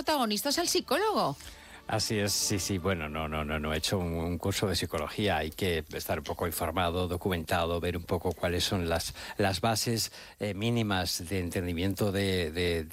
protagonistas al psicólogo. Así es, sí. Bueno, no he hecho un curso de psicología. Hay que estar un poco informado, documentado, ver un poco cuáles son las bases mínimas de entendimiento de